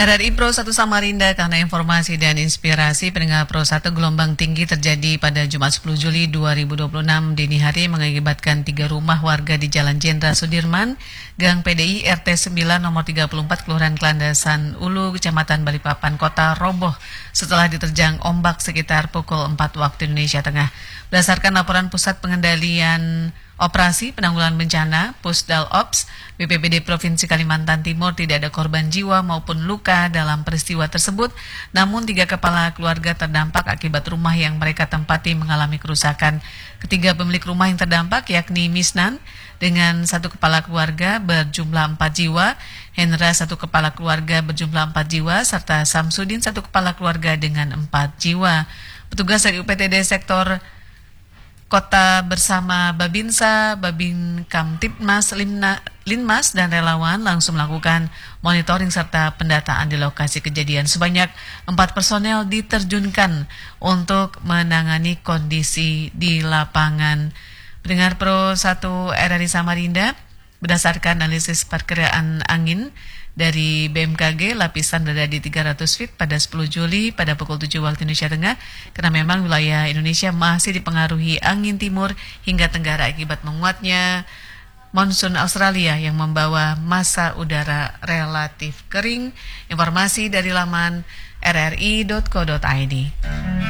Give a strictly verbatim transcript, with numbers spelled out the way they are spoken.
R R I Pro satu Samarinda karena informasi dan inspirasi. Pendengar Pro satu, gelombang tinggi terjadi pada Jumat sepuluh Juli dua ribu dua puluh enam dini hari mengakibatkan tiga rumah warga di Jalan Jenderal Sudirman, Gang P D I R T sembilan nomor tiga puluh empat Kelurahan Kelandasan Ulu, Kecamatan Balikpapan Kota roboh setelah diterjang ombak sekitar pukul empat waktu Indonesia Tengah. Berdasarkan laporan Pusat Pengendalian Operasi Penanggulangan Bencana Pusdal Ops B P B D Provinsi Kalimantan Timur, tidak ada korban jiwa maupun luka dalam peristiwa tersebut, namun tiga kepala keluarga terdampak akibat rumah yang mereka tempati mengalami kerusakan. Ketiga pemilik rumah yang terdampak yakni Misnan dengan satu kepala keluarga berjumlah empat jiwa, Hendra satu kepala keluarga berjumlah empat jiwa, serta Samsudin satu kepala keluarga dengan empat jiwa. Petugas dari U P T D Sektor Kota bersama Babinsa, Babin Kamtipmas, Limna, Linmas, dan relawan langsung melakukan monitoring serta pendataan di lokasi kejadian. Sebanyak empat personel diterjunkan untuk menangani kondisi di lapangan. Pendengar Pro satu R R I Samarinda, berdasarkan analisis perkiraan angin dari B M K G, lapisan berada di tiga ratus feet pada sepuluh Juli pada pukul tujuh waktu Indonesia Tengah, karena memang wilayah Indonesia masih dipengaruhi angin timur hingga tenggara akibat menguatnya monsun Australia yang membawa massa udara relatif kering. Informasi dari laman r r i dot co dot i d.